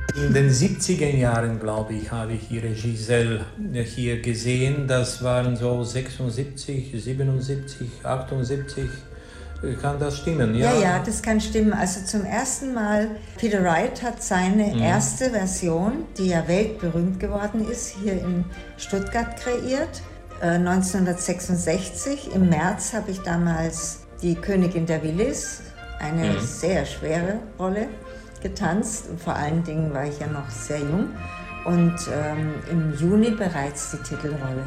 In den 70er Jahren, glaube ich, habe ich ihre Giselle hier gesehen. Das waren so 76, 77, 78. Kann das stimmen? Ja, ja, das kann stimmen. Also zum ersten Mal, Peter Wright hat seine erste Version, die ja weltberühmt geworden ist, hier in Stuttgart kreiert. 1966, im März, habe ich damals die Königin der Willis, eine sehr schwere Rolle, getanzt. Und vor allen Dingen war ich ja noch sehr jung. Und im Juni bereits die Titelrolle,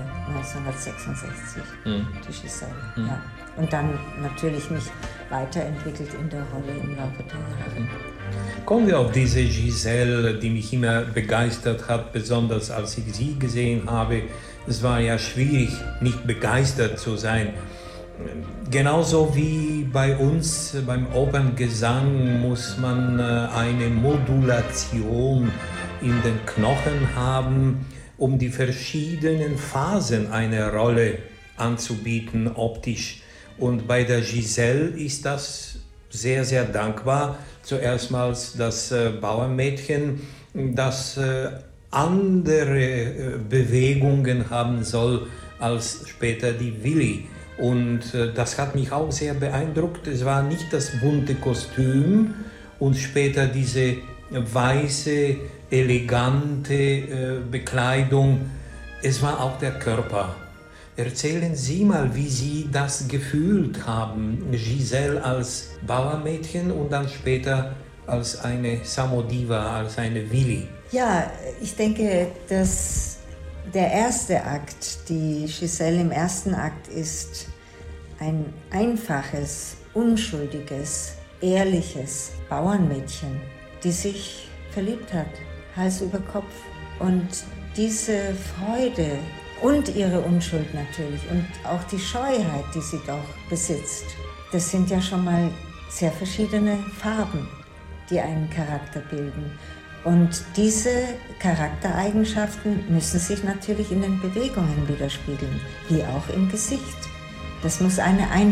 1966, die Giselle. Ja. Und dann natürlich mich weiterentwickelt in der Rolle im Laufe der Jahre. Kommen wir auf diese Giselle, die mich immer begeistert hat, besonders als ich sie gesehen habe. Es war ja schwierig, nicht begeistert zu sein. Genauso wie bei uns beim Operngesang muss man eine Modulation in den Knochen haben, um die verschiedenen Phasen einer Rolle anzubieten, optisch. Und bei der Giselle ist das sehr, sehr dankbar. Zuerst mal das Bauernmädchen, das andere Bewegungen haben soll als später die Willi. Und das hat mich auch sehr beeindruckt. Es war nicht das bunte Kostüm und später diese weiße, elegante Bekleidung. Es war auch der Körper. Erzählen Sie mal, wie Sie das gefühlt haben, Giselle als Bauernmädchen und dann später als eine Samodiva, als eine Willi. Ja, ich denke, dass der erste Akt, die Giselle im ersten Akt, ist ein einfaches, unschuldiges, ehrliches Bauernmädchen, die sich verliebt hat, Hals über Kopf. Und diese Freude und ihre Unschuld natürlich und auch die Scheuheit, die sie doch besitzt, das sind ja schon mal sehr verschiedene Farben, die einen Charakter bilden. Und diese Charaktereigenschaften müssen sich natürlich in den Bewegungen widerspiegeln, wie auch im Gesicht. Das muss eine